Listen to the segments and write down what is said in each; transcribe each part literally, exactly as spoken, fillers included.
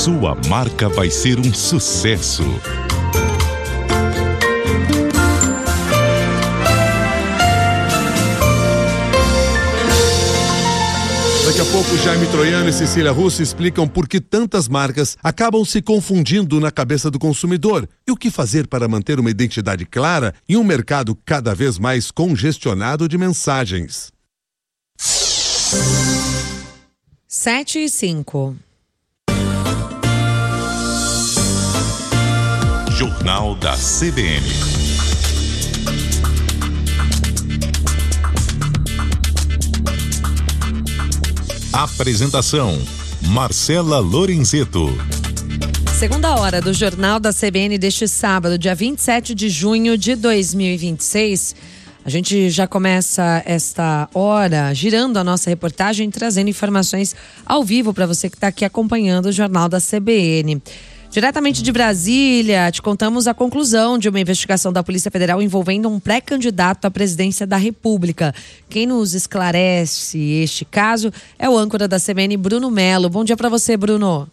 sua marca vai ser um sucesso. Daqui a pouco, Jaime Troiano e Cecília Russo explicam por que tantas marcas acabam se confundindo na cabeça do consumidor e o que fazer para manter uma identidade clara em um mercado cada vez mais congestionado de mensagens. Sete e cinco. Jornal da C B N. Apresentação: Marcela Lorenzeto. Segunda hora do Jornal da C B N deste sábado, dia vinte e sete de junho de dois mil e vinte e seis. A gente já começa esta hora girando a nossa reportagem, trazendo informações ao vivo para você que está aqui acompanhando o Jornal da C B N. Diretamente de Brasília, te contamos a conclusão de uma investigação da Polícia Federal envolvendo um pré-candidato à presidência da República. Quem nos esclarece este caso é o âncora da C B N, Bruno Melo. Bom dia para você, Bruno.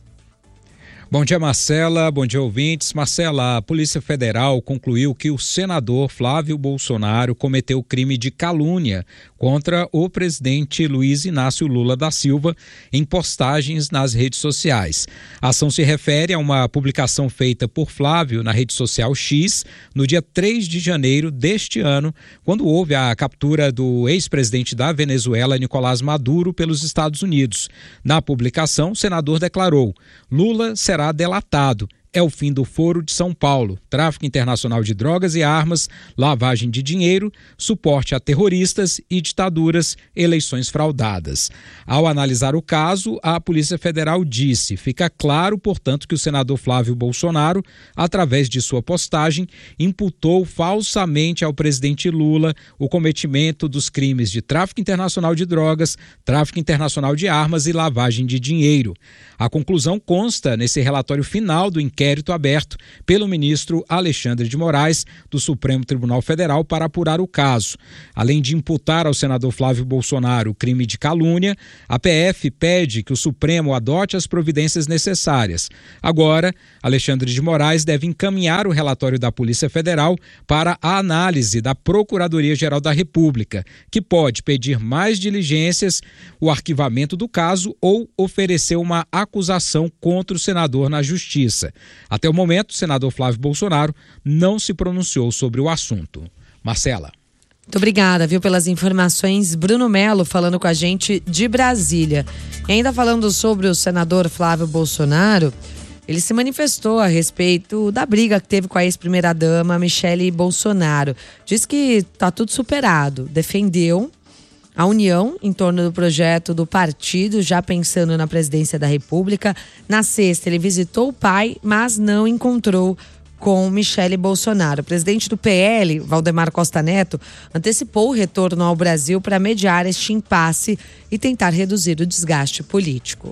Bom dia, Marcela. Bom dia, ouvintes. Marcela, a Polícia Federal concluiu que o senador Flávio Bolsonaro cometeu crime de calúnia contra o presidente Luiz Inácio Lula da Silva em postagens nas redes sociais. A ação se refere a uma publicação feita por Flávio na rede social X no dia três de janeiro deste ano, quando houve a captura do ex-presidente da Venezuela, Nicolás Maduro, pelos Estados Unidos. Na publicação, o senador declarou: Lula será delatado. É o fim do Foro de São Paulo, tráfico internacional de drogas e armas, lavagem de dinheiro, suporte a terroristas e ditaduras, eleições fraudadas. Ao analisar o caso, a Polícia Federal disse: fica claro, portanto, que o senador Flávio Bolsonaro, através de sua postagem, imputou falsamente ao presidente Lula o cometimento dos crimes de tráfico internacional de drogas, tráfico internacional de armas e lavagem de dinheiro. A conclusão consta nesse relatório final do inquérito aberto pelo ministro Alexandre de Moraes, do Supremo Tribunal Federal, para apurar o caso. Além de imputar ao senador Flávio Bolsonaro o crime de calúnia, a P F pede que o Supremo adote as providências necessárias. Agora, Alexandre de Moraes deve encaminhar o relatório da Polícia Federal para a análise da Procuradoria-Geral da República, que pode pedir mais diligências, o arquivamento do caso ou oferecer uma acusação contra o senador na Justiça. Até o momento, o senador Flávio Bolsonaro não se pronunciou sobre o assunto. Marcela. Muito obrigada, viu, pelas informações. Bruno Melo falando com a gente de Brasília. E ainda falando sobre o senador Flávio Bolsonaro, ele se manifestou a respeito da briga que teve com a ex-primeira-dama Michele Bolsonaro. Diz que está tudo superado. Defendeu a união em torno do projeto do partido, já pensando na presidência da República. Na sexta, ele visitou o pai, mas não encontrou com Michele Bolsonaro. O presidente do P L, Valdemar Costa Neto, antecipou o retorno ao Brasil para mediar este impasse e tentar reduzir o desgaste político.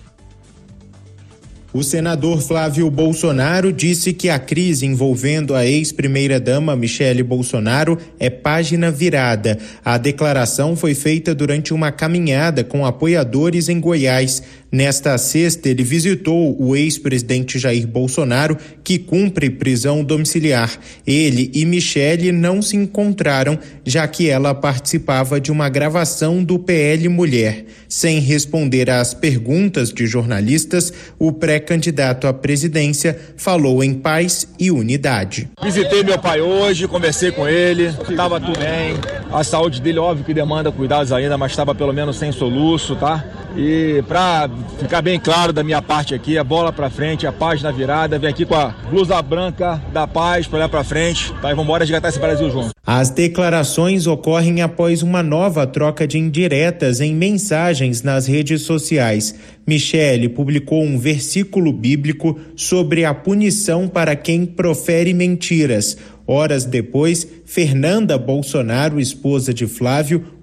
O senador Flávio Bolsonaro disse que a crise envolvendo a ex-primeira-dama Michele Bolsonaro é página virada. A declaração foi feita durante uma caminhada com apoiadores em Goiás. Nesta sexta, ele visitou o ex-presidente Jair Bolsonaro, que cumpre prisão domiciliar. Ele e Michele não se encontraram, já que ela participava de uma gravação do P L Mulher. Sem responder às perguntas de jornalistas, o pré-candidato à presidência falou em paz e unidade. Visitei meu pai hoje, conversei com ele, estava tudo bem. A saúde dele, óbvio que demanda cuidados ainda, mas estava pelo menos sem soluço, tá? E para ficar bem claro da minha parte aqui, a bola para frente, a página virada, vem aqui com a blusa branca da paz para olhar para frente, tá? E vamos embora resgatar esse Brasil junto. As declarações ocorrem após uma nova troca de indiretas em mensagens nas redes sociais. Michele publicou um versículo bíblico sobre a punição para quem profere mentiras. Horas depois, Fernanda Bolsonaro, esposa de Flávio,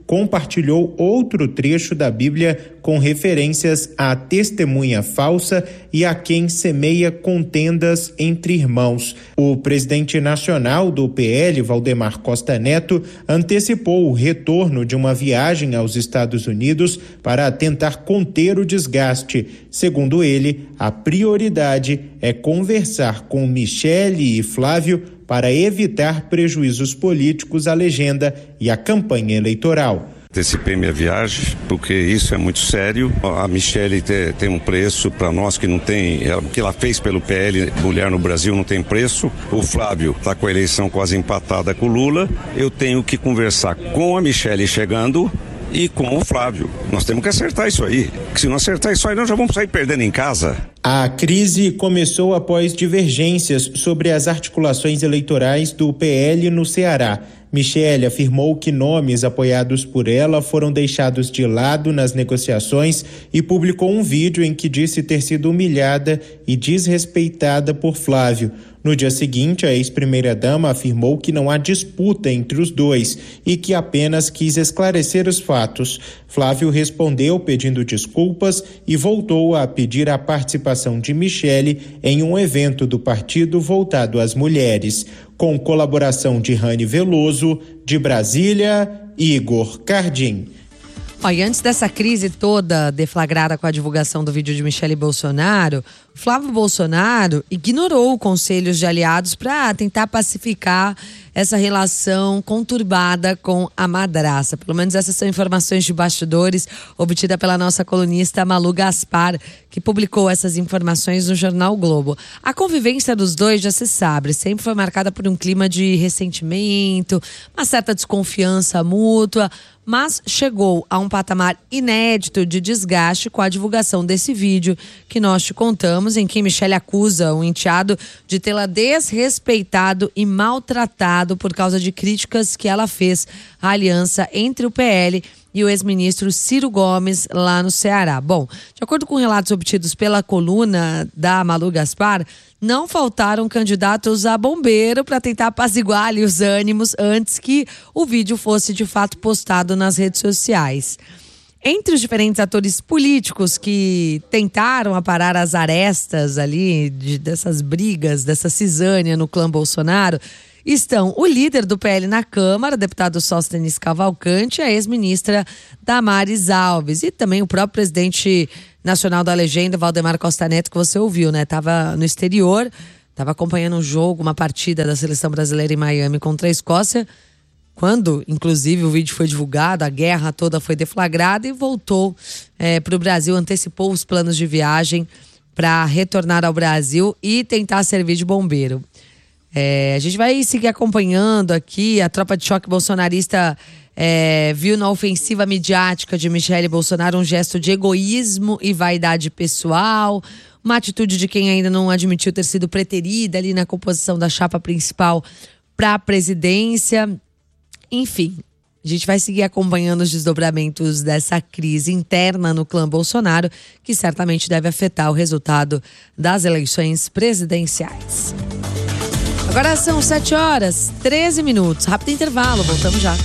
compartilhou outro trecho da Bíblia com referências à testemunha falsa e a quem semeia contendas entre irmãos. O presidente nacional do P L, Valdemar Costa Neto, antecipou o retorno de uma viagem aos Estados Unidos para tentar conter o desgaste. Segundo ele, a prioridade é conversar com Michele e Flávio para evitar prejuízos políticos à legenda e à campanha eleitoral. Antecipei minha viagem, porque isso é muito sério. A Michele tem, tem um preço para nós que não tem, o que ela fez pelo P L, mulher no Brasil, não tem preço. O Flávio está com a eleição quase empatada com o Lula. Eu tenho que conversar com a Michele chegando e com o Flávio. Nós temos que acertar isso aí. Se não acertar isso aí, nós já vamos sair perdendo em casa. A crise começou após divergências sobre as articulações eleitorais do P L no Ceará. Michele afirmou que nomes apoiados por ela foram deixados de lado nas negociações e publicou um vídeo em que disse ter sido humilhada e desrespeitada por Flávio. No dia seguinte, a ex-primeira-dama afirmou que não há disputa entre os dois e que apenas quis esclarecer os fatos. Flávio respondeu pedindo desculpas e voltou a pedir a participação de Michele em um evento do partido voltado às mulheres. Com colaboração de Rani Veloso, de Brasília, Igor Cardim. Ó, e antes dessa crise toda deflagrada com a divulgação do vídeo de Michele Bolsonaro, Flávio Bolsonaro ignorou conselhos de aliados para tentar pacificar essa relação conturbada com a madrasta. Pelo menos essas são informações de bastidores obtidas pela nossa colunista Malu Gaspar, que publicou essas informações no jornal Globo. A convivência dos dois, já se sabe, sempre foi marcada por um clima de ressentimento, uma certa desconfiança mútua, mas chegou a um patamar inédito de desgaste com a divulgação desse vídeo que nós te contamos, em que Michele acusa o enteado de tê-la desrespeitado e maltratado por causa de críticas que ela fez à aliança entre o P L e o ex-ministro Ciro Gomes lá no Ceará. Bom, de acordo com relatos obtidos pela coluna da Malu Gaspar, não faltaram candidatos a bombeiro para tentar apaziguar ali os ânimos antes que o vídeo fosse de fato postado nas redes sociais. Entre os diferentes atores políticos que tentaram aparar as arestas ali de, dessas brigas, dessa cisânia no clã Bolsonaro, estão o líder do P L na Câmara, deputado Sóstenes Cavalcante, e a ex-ministra Damares Alves, e também o próprio presidente nacional da legenda, Valdemar Costa Neto, que você ouviu, né? Estava no exterior, estava acompanhando um jogo, uma partida da seleção brasileira em Miami contra a Escócia, quando, inclusive, o vídeo foi divulgado, a guerra toda foi deflagrada e voltou é, para o Brasil, antecipou os planos de viagem para retornar ao Brasil e tentar servir de bombeiro. É, a gente vai seguir acompanhando aqui. A tropa de choque bolsonarista é, viu na ofensiva midiática de Michele Bolsonaro um gesto de egoísmo e vaidade pessoal, uma atitude de quem ainda não admitiu ter sido preterida ali na composição da chapa principal para a presidência. Enfim, a gente vai seguir acompanhando os desdobramentos dessa crise interna no clã Bolsonaro, que certamente deve afetar o resultado das eleições presidenciais. Agora são sete horas, treze minutos. Rápido intervalo, voltamos já.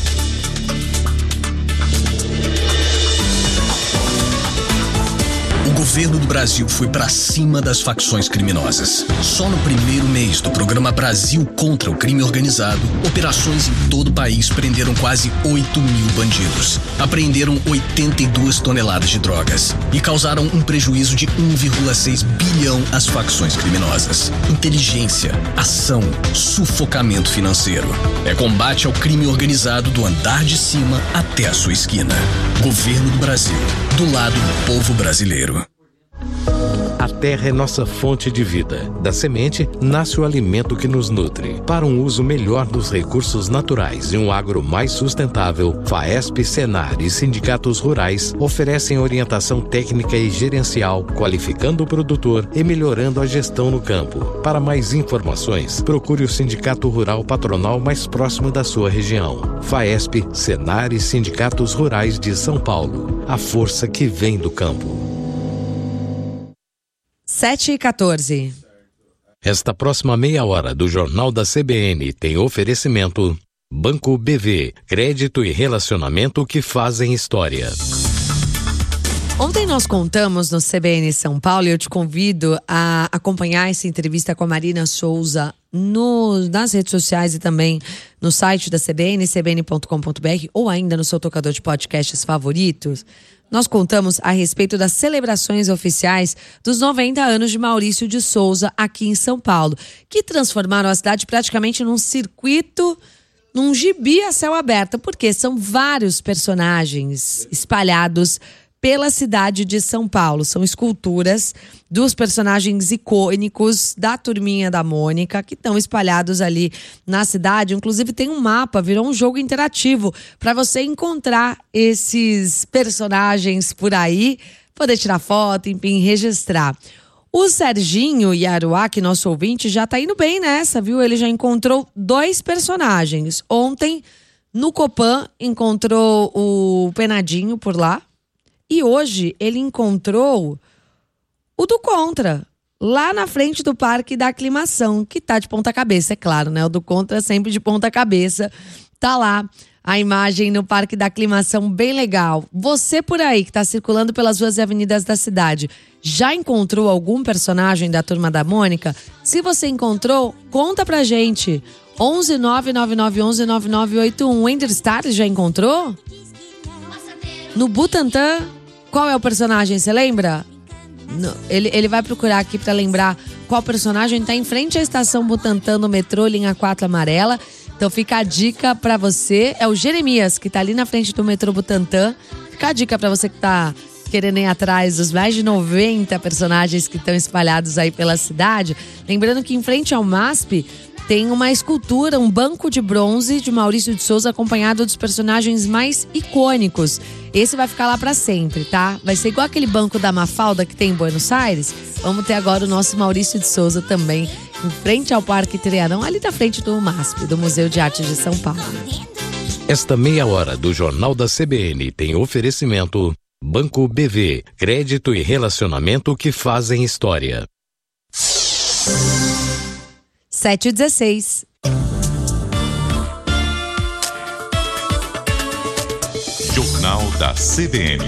O governo do Brasil foi para cima das facções criminosas. Só no primeiro mês do programa Brasil contra o Crime Organizado, operações em todo o país prenderam quase oito mil bandidos. Apreenderam oitenta e duas toneladas de drogas e causaram um prejuízo de um vírgula seis bilhão às facções criminosas. Inteligência, ação, sufocamento financeiro. É combate ao crime organizado do andar de cima até a sua esquina. Governo do Brasil, do lado do povo brasileiro. A terra é nossa fonte de vida. Da semente nasce o alimento que nos nutre. Para um uso melhor dos recursos naturais e um agro mais sustentável, FAESP, Senar e sindicatos rurais oferecem orientação técnica e gerencial, qualificando o produtor e melhorando a gestão no campo. Para mais informações, procure o Sindicato Rural Patronal mais próximo da sua região. FAESP, Senar e sindicatos rurais de São Paulo. A força que vem do campo. sete e quatorze. Esta próxima meia hora do Jornal da C B N tem oferecimento Banco B V, crédito e relacionamento que fazem história. Ontem nós contamos no C B N São Paulo e eu te convido a acompanhar essa entrevista com a Marina Souza no, nas redes sociais e também no site da C B N, c b n ponto com ponto b r ou ainda no seu tocador de podcasts favoritos. Nós contamos a respeito das celebrações oficiais dos noventa anos de Maurício de Souza aqui em São Paulo, que transformaram a cidade praticamente num circuito, num gibi a céu aberto, porque são vários personagens espalhados pela cidade de São Paulo. São esculturas dos personagens icônicos da Turminha da Mônica que estão espalhados ali na cidade. Inclusive tem um mapa, virou um jogo interativo para você encontrar esses personagens por aí, poder tirar foto, enfim, registrar. O Serginho Iaruá, nosso ouvinte, já tá indo bem nessa, viu? Ele já encontrou dois personagens. Ontem, no Copan, encontrou o Penadinho por lá. E hoje ele encontrou o do Contra, lá na frente do Parque da Aclimação, que tá de ponta cabeça, é claro, né? O do Contra sempre de ponta cabeça. Tá lá a imagem no Parque da Aclimação, bem legal. Você por aí que tá circulando pelas ruas e avenidas da cidade, já encontrou algum personagem da Turma da Mônica? Se você encontrou, conta pra gente. onze nove nove nove onze nove nove oito um. O Ender Stars já encontrou? No Butantã, qual é o personagem? Você lembra? No, ele, ele vai procurar aqui pra lembrar qual personagem. Tá em frente à estação Butantã no metrô, linha quatro amarela. Então fica a dica pra você. É o Jeremias, que tá ali na frente do metrô Butantã. Fica a dica pra você que tá querendo ir atrás dos mais de noventa personagens que estão espalhados aí pela cidade. Lembrando que em frente ao M A S P tem uma escultura, um banco de bronze de Maurício de Souza acompanhado dos personagens mais icônicos. Esse vai ficar lá pra sempre, tá? Vai ser igual aquele banco da Mafalda que tem em Buenos Aires. Vamos ter agora o nosso Maurício de Souza também, em frente ao Parque Trianon, ali na frente do M A S P, do Museu de Arte de São Paulo. Esta meia hora do Jornal da C B N tem oferecimento Banco B V, crédito e relacionamento que fazem história. sete e dezesseis. Jornal da C B N.